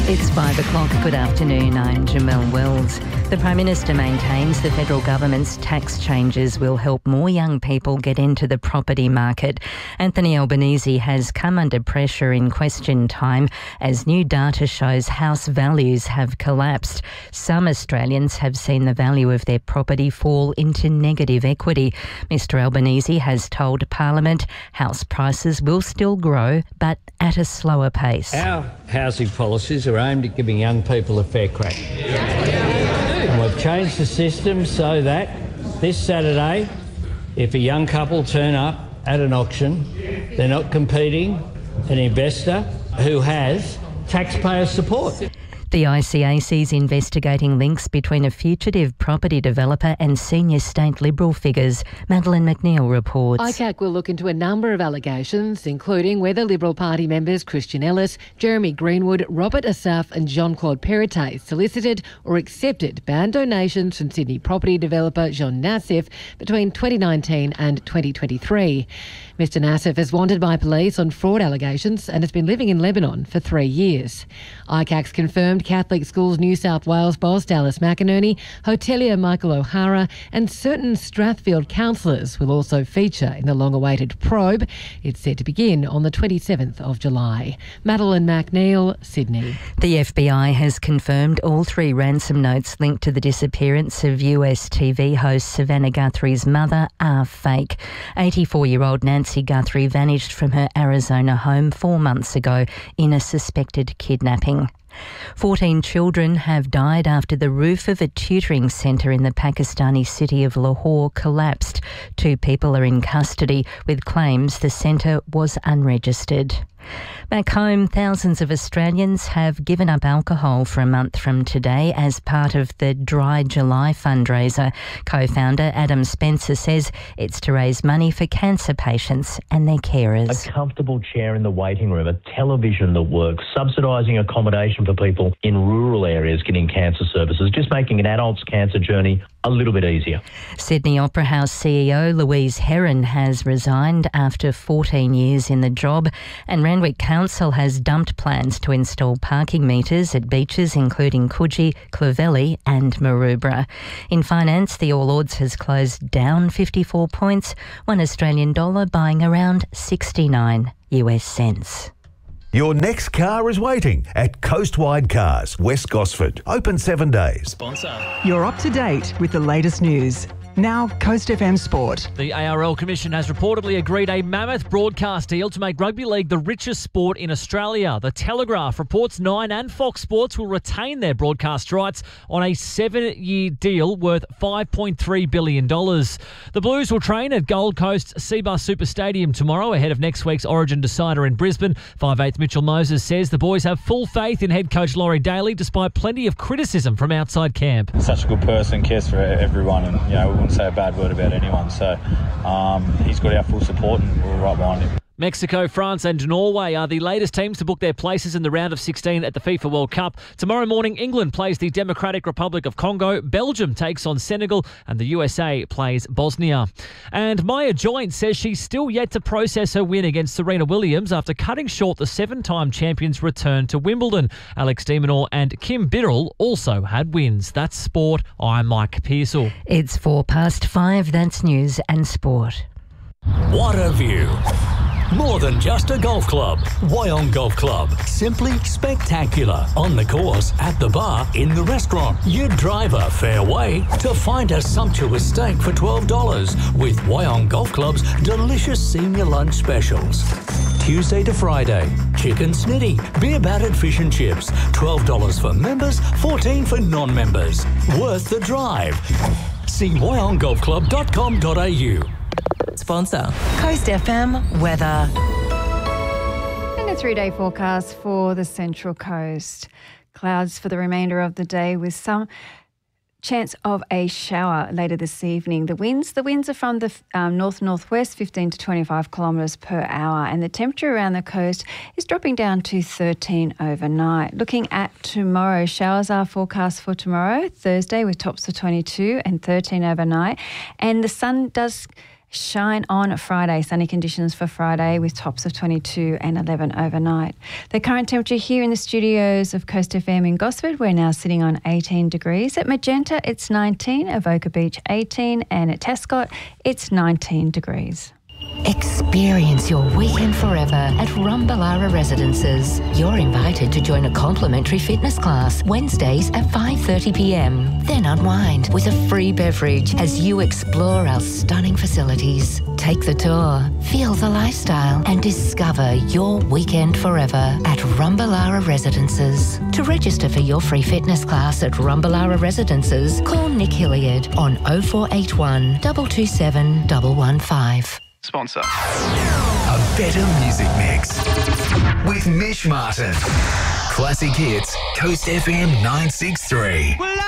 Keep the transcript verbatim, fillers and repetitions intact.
It's five o'clock. Good afternoon. I'm Jamelle Wells. The Prime Minister maintains the federal government's tax changes will help more young people get into the property market. Anthony Albanese has come under pressure in question time as new data shows house values have collapsed. Some Australians have seen the value of their property fall into negative equity. Mister Albanese has told Parliament house prices will still grow, but at a slower pace. Our housing policies are aimed at giving young people a fair crack. And we've changed the system so that this Saturday, if a young couple turn up at an auction, they're not competing an investor who has taxpayer support. The I C A C is investigating links between a fugitive property developer and senior state Liberal figures. Madeleine McNeil reports. I C A C will look into a number of allegations, including whether Liberal Party members Christian Ellis, Jeremy Greenwood, Robert Asaf and Jean-Claude Perrottet solicited or accepted banned donations from Sydney property developer Jean Nassif between twenty nineteen and twenty twenty-three. Mister Nassif is wanted by police on fraud allegations and has been living in Lebanon for three years. I C A C confirmed Catholic Schools New South Wales boss Dallas McInerney, hotelier Michael O'Hara and certain Strathfield councillors will also feature in the long-awaited probe. It's set to begin on the twenty-seventh of July. Madeleine McNeil, Sydney. The F B I has confirmed all three ransom notes linked to the disappearance of U S T V host Savannah Guthrie's mother are fake. eighty-four-year-old Nancy Guthrie vanished from her Arizona home four months ago in a suspected kidnapping. Fourteen children have died after the roof of a tutoring centre in the Pakistani city of Lahore collapsed. Two people are in custody with claims the centre was unregistered. Back home, thousands of Australians have given up alcohol for a month from today as part of the Dry July fundraiser. Co-founder Adam Spencer says it's to raise money for cancer patients and their carers. A comfortable chair in the waiting room, a television that works, subsidising accommodation for people in rural areas getting cancer services, just making an adult's cancer journey a little bit easier. Sydney Opera House C E O Louise Heron has resigned after fourteen years in the job, and Randwick Council has dumped plans to install parking meters at beaches including Coogee, Clovelly and Maroubra. In finance, the All Ords has closed down fifty-four points, one Australian dollar buying around sixty-nine U S cents. Your next car is waiting at Coastwide Cars, West Gosford. Open seven days. Sponsor. You're up to date with the latest news. Now, Coast F M Sport. The A R L Commission has reportedly agreed a mammoth broadcast deal to make rugby league the richest sport in Australia. The Telegraph reports Nine and Fox Sports will retain their broadcast rights on a seven-year deal worth five point three billion dollars. The Blues will train at Gold Coast's Cbus Super Stadium tomorrow ahead of next week's Origin decider in Brisbane. five eighth Mitchell Moses says the boys have full faith in head coach Laurie Daly despite plenty of criticism from outside camp. Such a good person, cares for everyone, and you know, we wouldn't say a bad word about anyone, so um, he's got our full support and we're right behind him. Mexico, France and Norway are the latest teams to book their places in the round of sixteen at the FIFA World Cup. Tomorrow morning, England plays the Democratic Republic of Congo, Belgium takes on Senegal and the U S A plays Bosnia. And Maya Joint says she's still yet to process her win against Serena Williams after cutting short the seven-time champion's return to Wimbledon. Alex de Minaur and Kim Birrell also had wins. That's sport. I'm Mike Pearsall. It's four past five. That's news and sport. What a view. More than just a golf club. Wyong Golf Club. Simply spectacular. On the course, at the bar, in the restaurant. You drive a fair way to find a sumptuous steak for twelve dollars with Wyong Golf Club's delicious senior lunch specials. Tuesday to Friday. Chicken snitty. Beer battered fish and chips. twelve dollars for members, fourteen dollars for non-members. Worth the drive. See wyong golf club dot com dot a u. Sponsor. Coast F M weather. And a three-day forecast for the Central Coast. Clouds for the remainder of the day with some chance of a shower later this evening. The winds, the winds are from the um, north-northwest, fifteen to twenty-five kilometres per hour, and the temperature around the coast is dropping down to thirteen overnight. Looking at tomorrow, showers are forecast for tomorrow, Thursday, with tops of twenty-two and thirteen overnight, and the sun does shine on Friday. Sunny conditions for Friday with tops of twenty-two and eleven overnight. The current temperature here in the studios of Coast F M in Gosford, we're now sitting on eighteen degrees. At Magenta, it's nineteen. Avoca Beach, eighteen. And at Tescott, it's nineteen degrees. Experience your weekend forever at Rumballara Residences. You're invited to join a complimentary fitness class Wednesdays at five thirty p m. Then unwind with a free beverage as you explore our stunning facilities. Take the tour, feel the lifestyle and discover your weekend forever at Rumballara Residences. To register for your free fitness class at Rumballara Residences, call Nick Hilliard on oh four eight one, two two seven, one one five. Sponsor. A better music mix with Mish Martin. Classic hits, Coast F M nine six three.